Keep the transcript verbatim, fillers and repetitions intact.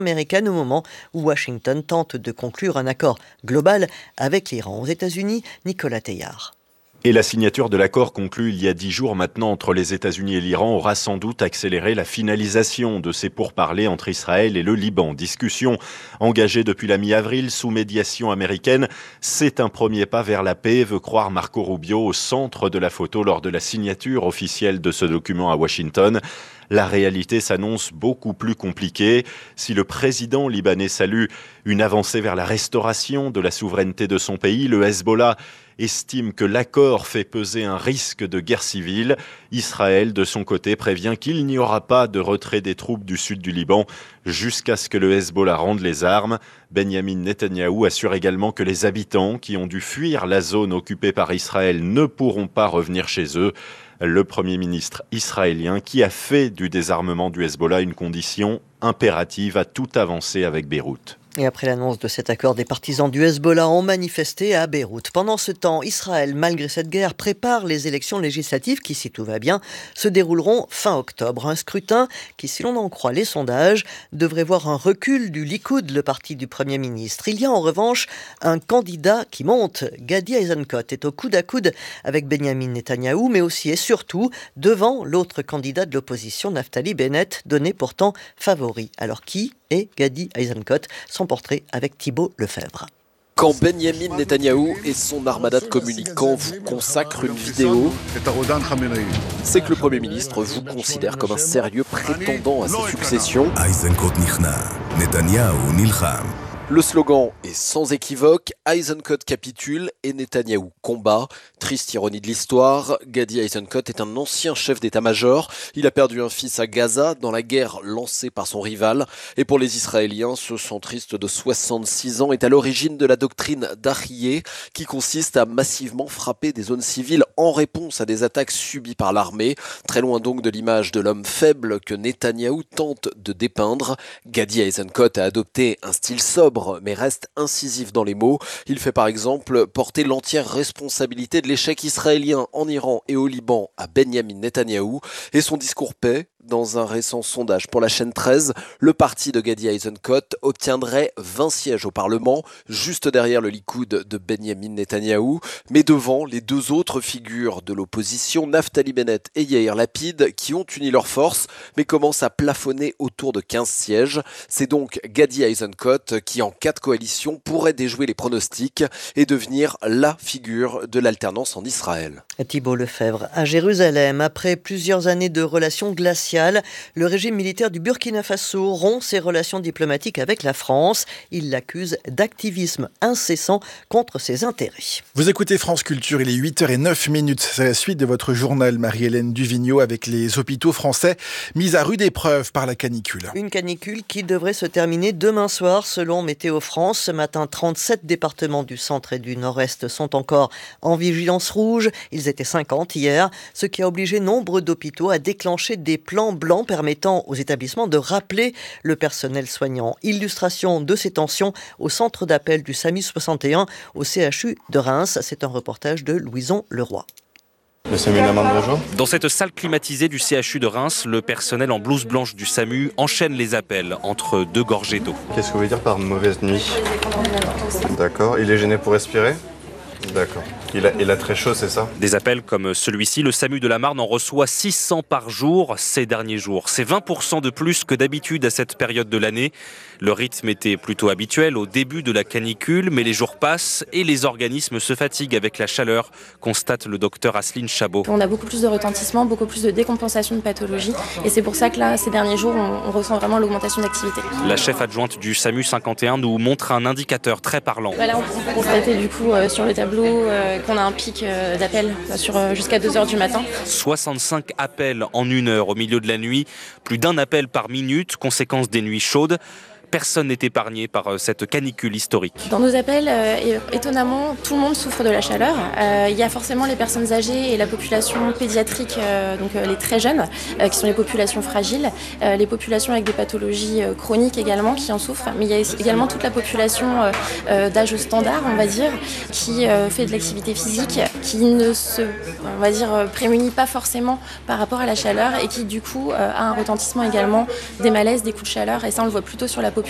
américaine au moment où Washington tente de conclure un accord global avec l'Iran. Aux États-Unis, Nicolas Teillard. Et la signature de l'accord conclu il y a dix jours maintenant entre les États-Unis et l'Iran aura sans doute accéléré la finalisation de ces pourparlers entre Israël et le Liban. Discussion engagée depuis la mi-avril sous médiation américaine. C'est un premier pas vers la paix, veut croire Marco Rubio, au centre de la photo lors de la signature officielle de ce document à Washington. La réalité s'annonce beaucoup plus compliquée. Si le président libanais salue une avancée vers la restauration de la souveraineté de son pays, le Hezbollah estime que l'accord fait peser un risque de guerre civile. Israël, de son côté, prévient qu'il n'y aura pas de retrait des troupes du sud du Liban jusqu'à ce que le Hezbollah rende les armes. Benyamin Netanyahou assure également que les habitants qui ont dû fuir la zone occupée par Israël ne pourront pas revenir chez eux. Le Premier ministre israélien qui a fait du désarmement du Hezbollah une condition impérative à toute avancée avec Beyrouth. Et après l'annonce de cet accord, des partisans du Hezbollah ont manifesté à Beyrouth. Pendant ce temps, Israël, malgré cette guerre, prépare les élections législatives qui, si tout va bien, se dérouleront fin octobre. Un scrutin qui, si l'on en croit les sondages, devrait voir un recul du Likoud, le parti du Premier ministre. Il y a en revanche un candidat qui monte. Gadi Eisenkot est au coude à coude avec Benyamin Netanyahou, mais aussi et surtout devant l'autre candidat de l'opposition, Naftali Bennett, donné pourtant favori. Alors qui est Gadi Eisenkot? Son portrait avec Thibault Lefebvre. Quand Benyamin Netanyahou et son armada de communicants vous consacrent une vidéo, c'est que le Premier ministre vous considère comme un sérieux prétendant à sa succession. Eisenkot nichna, Netanyahou nilcham. Le slogan est sans équivoque, Eisenkot capitule et Netanyahou combat. Triste ironie de l'histoire, Gadi Eisenkot est un ancien chef d'état-major. Il a perdu un fils à Gaza dans la guerre lancée par son rival. Et pour les Israéliens, ce centriste de soixante-six ans est à l'origine de la doctrine d'Ahyeh, qui consiste à massivement frapper des zones civiles en réponse à des attaques subies par l'armée. Très loin donc de l'image de l'homme faible que Netanyahou tente de dépeindre. Gadi Eisenkot a adopté un style sobre, mais reste incisif dans les mots. Il fait par exemple porter l'entière responsabilité de l'échec israélien en Iran et au Liban à Benyamin Netanyahou. Et son discours paix, dans un récent sondage pour la chaîne treize, le parti de Gadi Eisenkot obtiendrait vingt sièges au Parlement, juste derrière le Likoud de Benyamin Netanyahou, mais devant les deux autres figures de l'opposition, Naftali Bennett et Yair Lapid, qui ont uni leurs forces, mais commencent à plafonner autour de quinze sièges. C'est donc Gadi Eisenkot qui, en cas de coalition, pourrait déjouer les pronostics et devenir la figure de l'alternance en Israël. Thibault Lefebvre, à Jérusalem, après plusieurs années de relations glaciales, le régime militaire du Burkina Faso rompt ses relations diplomatiques avec la France. Il l'accuse d'activisme incessant contre ses intérêts. Vous écoutez France Culture, il est huit heures zéro neuf minutes. C'est la suite de votre journal, Marie-Hélène Duvigneau, avec les hôpitaux français mis à rude épreuve par la canicule. Une canicule qui devrait se terminer demain soir, selon Météo France. Ce matin, trente-sept départements du centre et du nord-est sont encore en vigilance rouge. Ils étaient cinquante hier, ce qui a obligé nombre d'hôpitaux à déclencher des plans blancs permettant aux établissements de rappeler le personnel soignant. Illustration de ces tensions au centre d'appel du SAMU soixante et un au C H U de Reims. C'est un reportage de Louison Leroy. Le SAMU de la Marne, bonjour. Dans cette salle climatisée du C H U de Reims, le personnel en blouse blanche du SAMU enchaîne les appels entre deux gorgées d'eau. Qu'est-ce que vous voulez dire par mauvaise nuit? D'accord, il est gêné pour respirer? D'accord. Il a, il a très chaud, c'est ça? Des appels comme celui-ci, le SAMU de la Marne en reçoit six cents par jour ces derniers jours. C'est vingt pour cent de plus que d'habitude à cette période de l'année. Le rythme était plutôt habituel au début de la canicule, mais les jours passent et les organismes se fatiguent avec la chaleur, constate le docteur Asseline Chabot. On a beaucoup plus de retentissement, beaucoup plus de décompensation de pathologies et c'est pour ça que là, ces derniers jours, on, on ressent vraiment l'augmentation d'activité. La chef adjointe du SAMU cinquante et un nous montre un indicateur très parlant. Voilà, on peut constater du coup euh, sur le tableau euh, qu'on a un pic euh, d'appels sur euh, jusqu'à deux heures du matin. soixante-cinq appels en une heure au milieu de la nuit, plus d'un appel par minute, conséquence des nuits chaudes. Personne n'est épargné par cette canicule historique. Dans nos appels, euh, étonnamment, tout le monde souffre de la chaleur. Euh, il y a forcément les personnes âgées et la population pédiatrique, euh, donc euh, les très jeunes, euh, qui sont les populations fragiles, euh, les populations avec des pathologies euh, chroniques également qui en souffrent. Mais il y a également toute la population euh, euh, d'âge standard, on va dire, qui euh, fait de l'activité physique, qui ne se, on va dire, prémunit pas forcément par rapport à la chaleur et qui du coup euh, a un retentissement également des malaises, des coups de chaleur. Et ça, on le voit plutôt sur la population